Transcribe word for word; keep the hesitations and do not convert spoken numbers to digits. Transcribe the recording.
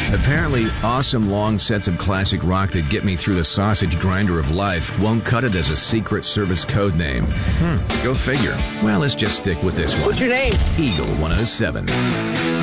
Apparently, awesome long sets of classic rock that get me through the sausage grinder of life won't cut it as a Secret Service code name. Hmm, go figure. Well, let's just stick with this one. What's your name? Eagle one oh seven.